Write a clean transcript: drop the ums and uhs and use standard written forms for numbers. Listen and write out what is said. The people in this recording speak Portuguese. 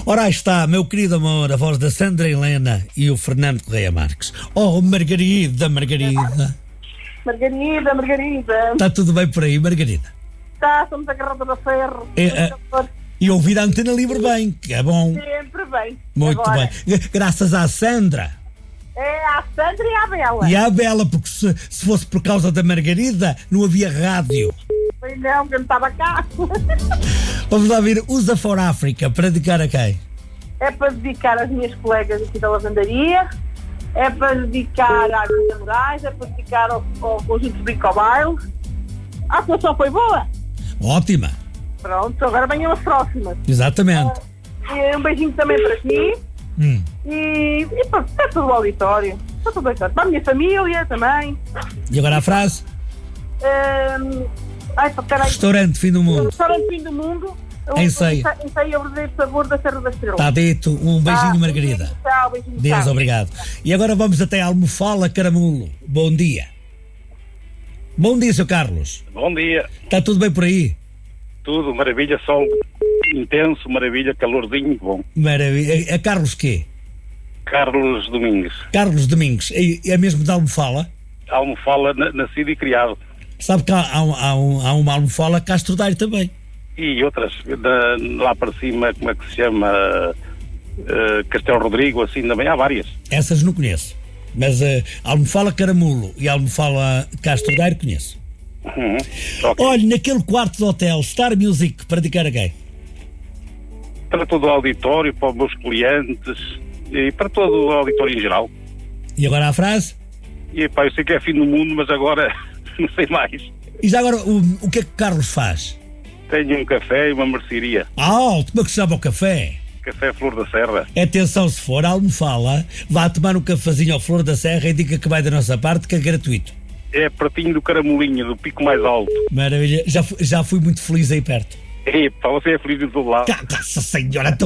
Ora, aí está, meu querido amor, a voz da Sandra Helena e o Fernando Correia Marques. Oh, Margarida. Margarida. Está tudo bem por aí, Margarida? Está, somos agarrados a ferro. E ouvir a Antena Livre bem, que é bom. Sempre bem. Muito Agora, bem. Graças à Sandra. É à Sandra e à Bela. E à Bela, porque se fosse por causa da Margarida, não havia rádio. Pois não, que eu não estava cá. Vamos lá ver Usa for África, para dedicar a quem? É para dedicar às minhas colegas aqui da lavandaria, é para dedicar às minhas Moraes, é para dedicar ao conjunto de Bricobaile. A atuação foi boa? Ótima. Pronto, agora venham as próximas. Exatamente. E um beijinho também para ti. E para todo o auditório. Para todo o auditório. Para a minha família também. E agora a frase? Restaurante Fim do Mundo. Restaurante Fim do Mundo. Em ceia. Em ceia, o verdadeiro sabor da Serra da Estrela. Está dito. Um beijinho, Margarida. Beijinho, Deus, obrigado. E agora vamos até Almofala, Caramulo. Bom dia. Bom dia, Sr. Carlos. Bom dia. Está tudo bem por aí? Tudo, maravilha, sol intenso, maravilha, calorzinho, bom. Maravilha. É Carlos quê? Carlos Domingos. Carlos Domingos. É mesmo de Almofala? Almofala, nascido e criado. Sabe que há uma Almofala Castro Daire também. E outras, lá para cima, como é que se chama? Castelo Rodrigo, assim, também há várias. Essas não conheço. Mas Almofala Caramulo e Almofala Castro Daire conheço. Okay. Olha, naquele quarto de hotel, Star Music, para dedicar a quem? Para todo o auditório, para os meus clientes e para todo o auditório em geral. E agora a frase? E pá, eu sei que é fim do mundo, mas agora não sei mais. E já agora, o que é que o Carlos faz? Tenho um café e uma mercearia. Como é que se chama o café? Café Flor da Serra. Atenção, se for a Almofala, vá tomar um cafezinho ao Flor da Serra e diga que vai da nossa parte, que é gratuito. É pertinho do Caramolinho, do pico mais alto. Maravilha, já fui muito feliz aí perto. Epa, você é feliz de todo lado. Nossa Senhora,